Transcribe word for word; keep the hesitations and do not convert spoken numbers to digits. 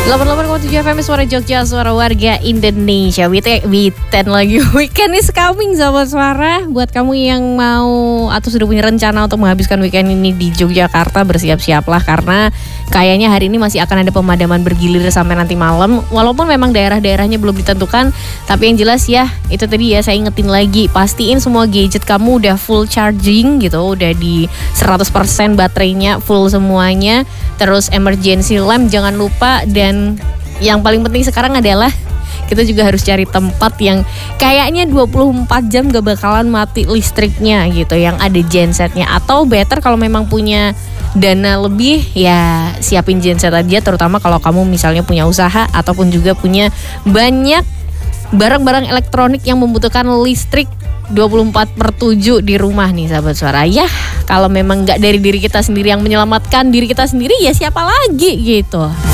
delapan puluh delapan koma tujuh F M Suara Jogja, suara warga Indonesia. Weekend lagi, weekend is coming sahabat suara. Buat kamu yang mau atau sudah punya rencana untuk menghabiskan weekend ini di Yogyakarta, bersiap-siaplah karena kayaknya hari ini masih akan ada pemadaman bergilir sampai nanti malam. Walaupun memang daerah-daerahnya belum ditentukan, tapi yang jelas ya, itu tadi ya saya ingetin lagi, pastiin semua gadget kamu udah full charging gitu, udah di seratus persen baterainya full semuanya. Terus emergency lamp jangan lupa, dan yang paling penting sekarang adalah kita juga harus cari tempat yang kayaknya dua puluh empat jam gak bakalan mati listriknya gitu, yang ada gensetnya. Atau better kalau memang punya dana lebih ya siapin genset aja, terutama kalau kamu misalnya punya usaha ataupun juga punya banyak barang-barang elektronik yang membutuhkan listrik dua puluh empat per tujuh di rumah nih sahabat suara. Ya kalau memang gak dari diri kita sendiri yang menyelamatkan diri kita sendiri, ya siapa lagi gitu.